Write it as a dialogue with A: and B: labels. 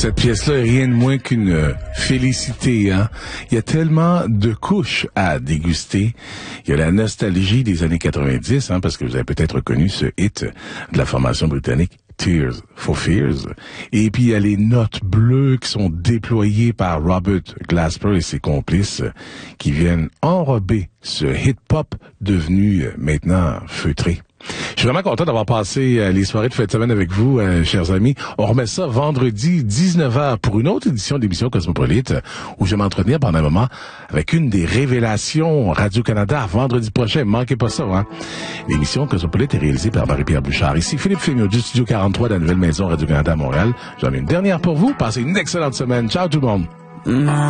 A: Cette pièce-là est rien de moins qu'une félicité, hein. Il y a tellement de couches à déguster. Il y a la nostalgie des années 90, hein, parce que vous avez peut-être reconnu ce hit de la formation britannique Tears for Fears. Et puis il y a les notes bleues qui sont déployées par Robert Glasper et ses complices qui viennent enrober ce hip-hop devenu maintenant feutré. Je suis vraiment content d'avoir passé les soirées de fin de semaine avec vous, chers amis. On remet ça vendredi 19h pour une autre édition d'émission Cosmopolite où je vais m'entretenir pendant un moment avec une des révélations Radio-Canada vendredi prochain. Manquez pas ça, hein. L'émission Cosmopolite est réalisée par Marie-Pierre Bouchard. Ici Philippe Féniaud du Studio 43 de la Nouvelle Maison Radio-Canada à Montréal. J'en ai une dernière pour vous. Passez une excellente semaine. Ciao tout le monde.